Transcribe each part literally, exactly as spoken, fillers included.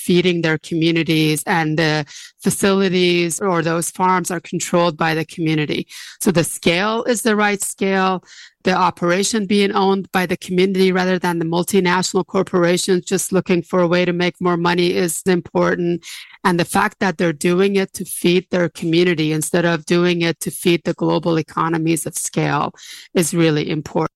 feeding their communities, and the facilities or those farms are controlled by the community. So the scale is the right scale. The operation being owned by the community rather than the multinational corporations just looking for a way to make more money is important. And the fact that they're doing it to feed their community instead of doing it to feed the global economies of scale is really important.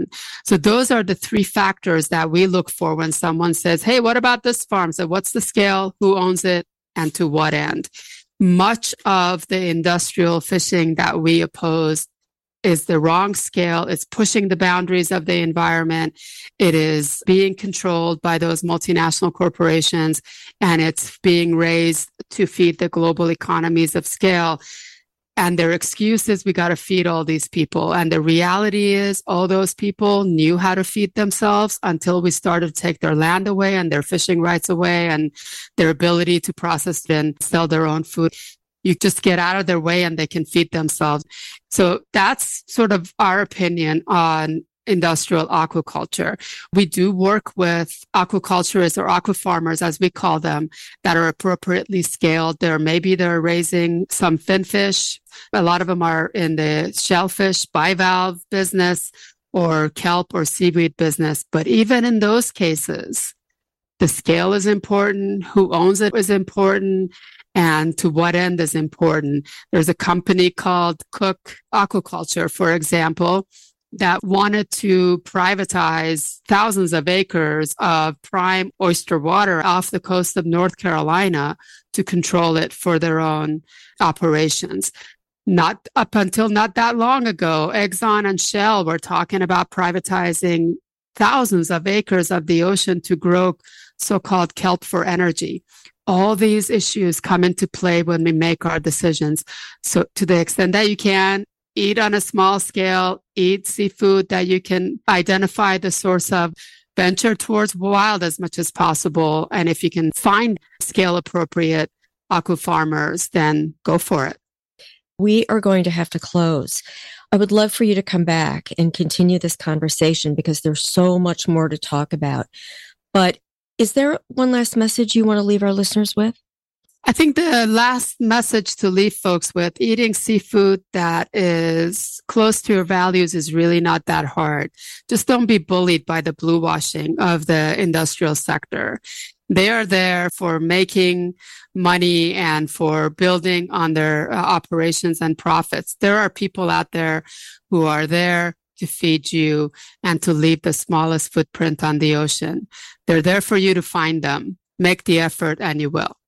So those are the three factors that we look for when someone says, hey, what about this farm? So what's the scale? Who owns it? And to what end? Much of the industrial fishing that we oppose is the wrong scale. It's pushing the boundaries of the environment. It is being controlled by those multinational corporations, and it's being raised to feed the global economies of scale. And their excuse is we got to feed all these people. And the reality is all those people knew how to feed themselves until we started to take their land away and their fishing rights away and their ability to process and sell their own food. You just get out of their way and they can feed themselves. So that's sort of our opinion on industrial aquaculture. We do work with aquaculturists or aqua farmers, as we call them, that are appropriately scaled. There, maybe they're raising some finfish. A lot of them are in the shellfish, bivalve business, or kelp or seaweed business. But even in those cases, the scale is important. Who owns it is important. And to what end is important. There's a company called Cook Aquaculture, for example, that wanted to privatize thousands of acres of prime oyster water off the coast of North Carolina to control it for their own operations. Not up until not that long ago, Exxon and Shell were talking about privatizing thousands of acres of the ocean to grow so-called kelp for energy. All these issues come into play when we make our decisions. So to the extent that you can, eat on a small scale, eat seafood that you can identify the source of, venture towards wild as much as possible. And if you can find scale appropriate aqua farmers, then go for it. We are going to have to close. I would love for you to come back and continue this conversation because there's so much more to talk about. But is there one last message you want to leave our listeners with? I think the last message to leave folks with, eating seafood that is close to your values is really not that hard. Just don't be bullied by the blue washing of the industrial sector. They are there for making money and for building on their uh, operations and profits. There are people out there who are there to feed you and to leave the smallest footprint on the ocean. They're there for you to find them. Make the effort and you will.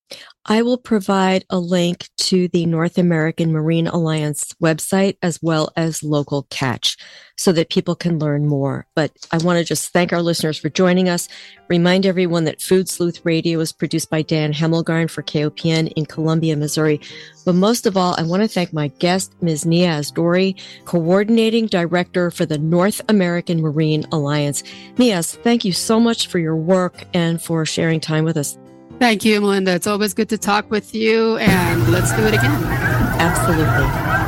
I will provide a link to the North American Marine Alliance website as well as local catch so that people can learn more. But I want to just thank our listeners for joining us. Remind everyone that Food Sleuth Radio is produced by Dan Hemmelgarn for K O P N in Columbia, Missouri. But most of all, I want to thank my guest, Miz Nia Asdori, Coordinating Director for the North American Marine Alliance. Nia, thank you so much for your work and for sharing time with us. Thank you, Melinda. It's always good to talk with you, and let's do it again. Absolutely.